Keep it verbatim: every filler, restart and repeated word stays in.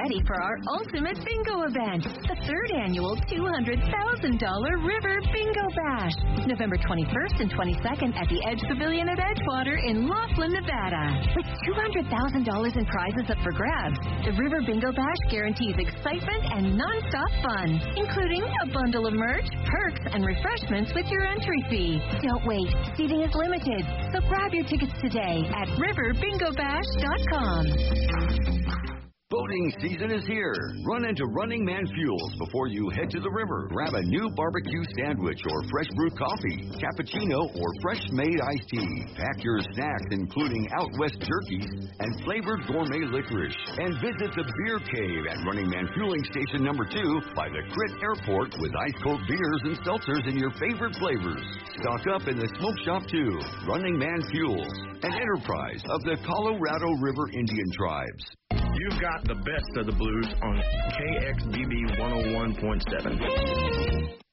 ready for our ultimate bingo event, the third annual two hundred thousand dollars River Bingo Bash, November twenty-first and twenty-second at the Edge Pavilion at Edgewater in Laughlin, Nevada. With two hundred thousand dollars in prizes up for grabs, the River Bingo Bash guarantees excitement and non-stop fun, including a bundle of merch, perks, and refreshments with your entry fee. Don't wait. Seating is limited, so grab your tickets today at river bingo bash dot com. Boating season is here. Run into Running Man Fuels before you head to the river. Grab a new barbecue sandwich or fresh brewed coffee, cappuccino, or fresh made iced tea. Pack your snacks, including Out West jerkies and flavored gourmet licorice. And visit the Beer Cave at Running Man Fueling Station number two by the Crit Airport with ice cold beers and seltzers in your favorite flavors. Stock up in the smoke shop too. Running Man Fuels, an enterprise of the Colorado River Indian Tribes. You've got the best of the blues on K X B B one oh one point seven.